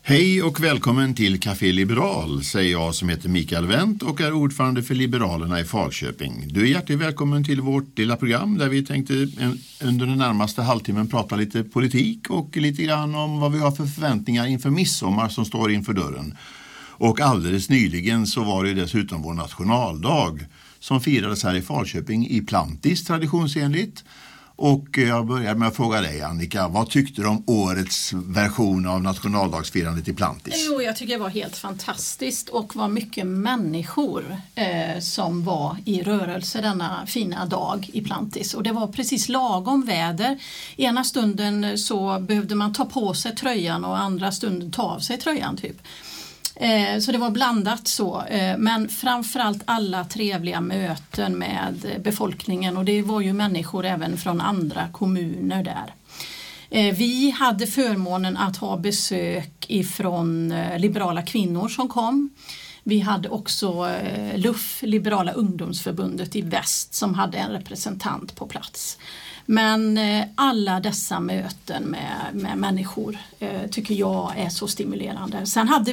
Hej och välkommen till Café Liberal, säger jag som heter Mikael Wendt och är ordförande för Liberalerna i Falköping. Du är hjärtligt välkommen till vårt lilla program där vi tänkte under den närmaste halvtimmen prata lite politik och lite grann om vad vi har för förväntningar inför midsommar som står inför dörren. Och alldeles nyligen så var det dessutom vår nationaldag som firades här i Falköping i Plantis traditionsenligt. Och jag börjar med att fråga dig, Annika, vad tyckte du om årets version av nationaldagsfirandet i Plantis? Jo, jag tycker det var helt fantastiskt och var mycket människor som var i rörelse denna fina dag i Plantis. Och det var precis lagom väder. Ena stunden så behövde man ta på sig tröjan och andra stunden ta av sig tröjan typ. Så det var blandat så, men framförallt alla trevliga möten med befolkningen och det var ju människor även från andra kommuner där. Vi hade förmånen att ha besök ifrån liberala kvinnor som kom. Vi hade också LUF, Liberala ungdomsförbundet i väst, som hade en representant på plats. Men alla dessa möten med människor tycker jag är så stimulerande. Sen hade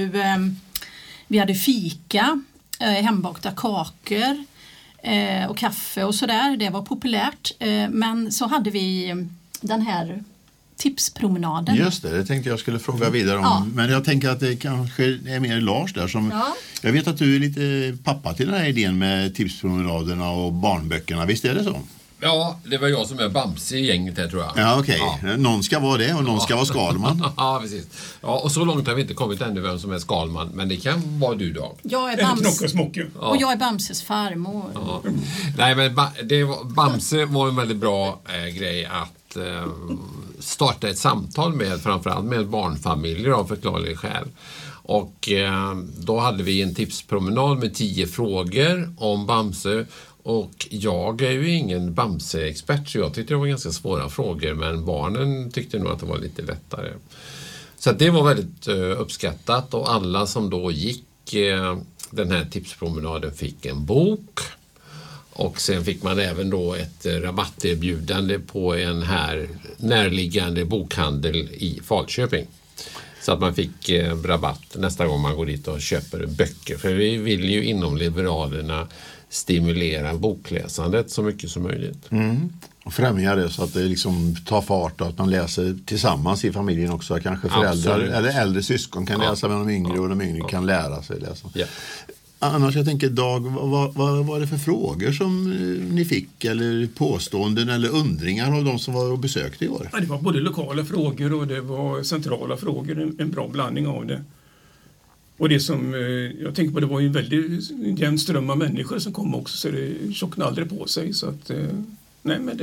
vi hade fika, hembakta kakor och kaffe och sådär. Det var populärt. Men så hade vi den här tipspromenaden. Just det tänkte jag skulle fråga vidare om. Ja. Men jag tänker att det kanske är mer Lars där som... Ja. Jag vet att du är lite pappa till den här idén med tipspromenaderna och barnböckerna. Visst är det så? Ja, det var jag som är Bamse i gänget här, tror jag. Ja, okej. Ja. Någon ska vara det och någon ska vara Skalman. Ja, precis. Ja, och så långt har vi inte kommit ännu vem som är Skalman. Men det kan vara du då. Jag är Bamse. Och jag är Bamses farmor. Ja. Nej, men Bamse var en väldigt bra grej att starta ett samtal med, framförallt med barnfamiljer av förklarliga skäl. Och då hade vi en tipspromenad med 10 frågor om Bamse. Och jag är ju ingen Bamse-expert så jag tyckte det var ganska svåra frågor, men barnen tyckte nog att det var lite lättare. Så det var väldigt uppskattat och alla som då gick den här tipspromenaden fick en bok. Och sen fick man även då ett rabatterbjudande på en här närliggande bokhandel i Falköping. Så att man fick rabatt nästa gång man går dit och köper böcker. För vi vill ju inom Liberalerna stimulera bokläsandet så mycket som möjligt. Och främja det så att det liksom tar fart och att man läser tillsammans i familjen också. Kanske föräldrar eller äldre syskon kan läsa med de yngre och de yngre kan lära sig läsa. Ja. Annars jag tänker Dag, vad var det för frågor som ni fick eller påståenden eller undringar av de som var och besökte i år? Ja, det var både lokala frågor och det var centrala frågor, en bra blandning av det. Och det som jag tänker på, det var ju en väldigt jämn ström av människor som kom också, så det tjocknade aldrig på sig. Så att, nej men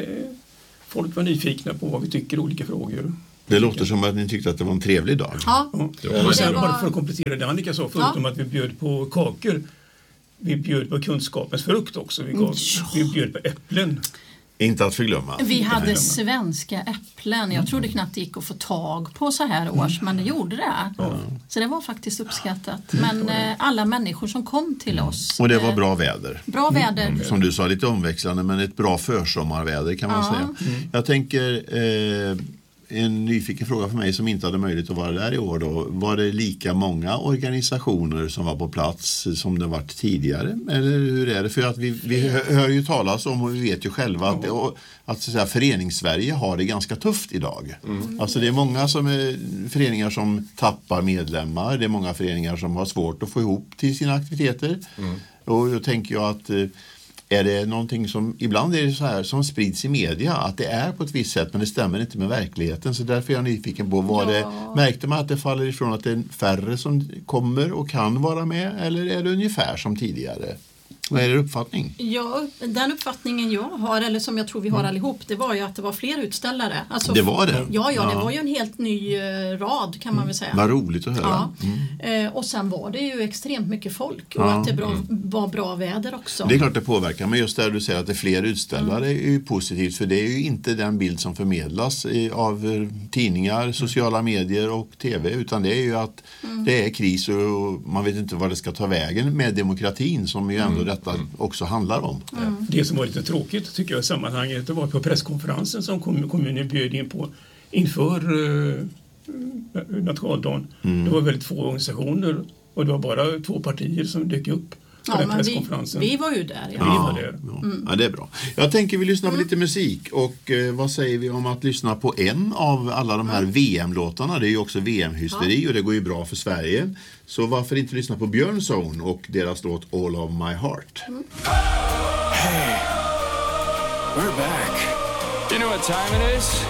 folk var nyfikna på vad vi tycker olika frågor. Det låter som att ni tyckte att det var en trevlig dag. Ja. Och sen bara för att komplettera det Annika sa, förutom att vi bjöd på kakor, vi bjöd på kunskapens frukt också. Vi bjöd på äpplen. Inte att förglömma. Vi hade svenska äpplen. Jag trodde knappt det gick att få tag på så här års, men det gjorde det. Så det var faktiskt uppskattat. Men alla människor som kom till oss. Och det var bra väder. Bra väder. Som du sa, lite omväxlande, men ett bra försommarväder kan man säga. Jag tänker... En nyfiken fråga för mig som inte hade möjlighet att vara där i år då. Var det lika många organisationer som var på plats som det varit tidigare? Eller hur är det? För att vi hör ju talas om och vi vet ju själva att så att säga, föreningssverige har det ganska tufft idag. Alltså det är många föreningar som tappar medlemmar. Det är många föreningar som har svårt att få ihop till sina aktiviteter. Och då tänker jag att... Är det någonting som, ibland är det så här som sprids i media, att det är på ett visst sätt men det stämmer inte med verkligheten. Så därför är jag nyfiken på, märkte man att det faller ifrån att det är färre som kommer och kan vara med, eller är det ungefär som tidigare? Vad är er uppfattning? Ja, den uppfattningen jag har, eller som jag tror vi har allihop, det var ju att det var fler utställare. Alltså, det var det? Ja, det var ju en helt ny rad kan man väl säga. Vad roligt att höra. Ja. Och sen var det ju extremt mycket folk och att det var bra väder också. Det är klart det påverkar, men just där du säger att det är fler utställare är ju positivt, för det är ju inte den bild som förmedlas av tidningar, sociala medier och tv, utan det är ju att det är kris och man vet inte vad det ska ta vägen med demokratin som ju ändå detta också handlar om. Det som var lite tråkigt tycker jag i sammanhanget, det var på presskonferensen som kommunen bjöd in på inför nationaldagen. Det var väldigt få organisationer och det var bara 2 partier som dök upp på den presskonferensen. Vi var ju där. Vi var där. Ja, det är bra. Jag tänker vi lyssnar på lite musik och vad säger vi om att lyssna på en av alla de här VM-låtarna? Det är ju också VM-hysteri och det går ju bra för Sverige. Så varför inte lyssna på Björn Zone och deras låt All of My Heart? Hey, we're back. You know what time it is?